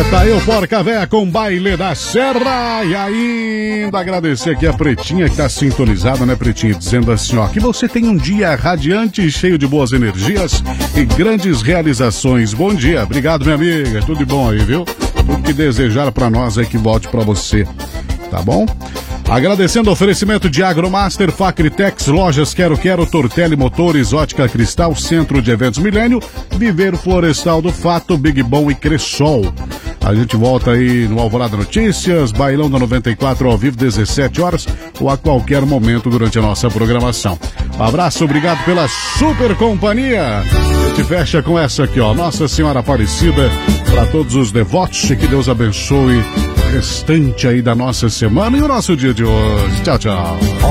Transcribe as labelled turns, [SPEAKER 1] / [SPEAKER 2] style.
[SPEAKER 1] Tá aí o Porca Véia com Baile da Serra. E ainda agradecer aqui a Pretinha que tá sintonizada, né, Pretinha? Dizendo assim, ó, que você tem um dia radiante, cheio de boas energias e grandes realizações. Bom dia, obrigado, minha amiga. Tudo de bom aí, viu? Tudo que desejar pra nós é que volte pra você, tá bom? Agradecendo o oferecimento de Agromaster, Facritex, Lojas Quero Quero, Tortelli Motores, Ótica Cristal, Centro de Eventos Milênio, Viver Florestal do Fato, Big Bom e Cressol. A gente volta aí no Alvorada Notícias, Bailão da 94 ao vivo, 17 horas ou a qualquer momento durante a nossa programação. Um abraço, obrigado pela super companhia. A gente fecha com essa aqui, ó, Nossa Senhora Aparecida, para todos os devotos e que Deus abençoe o restante aí da nossa semana e o nosso dia de hoje. Tchau, tchau.